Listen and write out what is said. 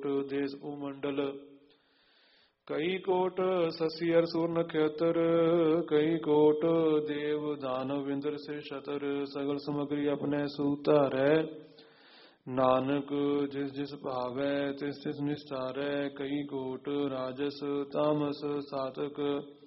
ਕੋਟ ਦੇਸ ਭੂਮੰਡਲ। ਕਈ ਕੋਟ ਸਸੀ ਅਰ ਸੂਰ ਨਖੇਤਰ, ਕਈ ਕੋਟ ਦੇਵ ਦਾਨਵ ਇੰਦਰ ਸੇ ਛਤਰ। ਸਗਲ ਸਮਗਰੀ ਆਪਣੇ ਸੂਤਾਰੈ, ਨਾਨਕ ਜਿਸ ਜਿਸ ਭਾਵੈ ਤਿਸ ਤਿਸ ਨਿਸਤਾਰੈ। ਕਈ ਕੋਟ ਰਾਜਸ ਤਾਮਸ ਸਾਤਕ,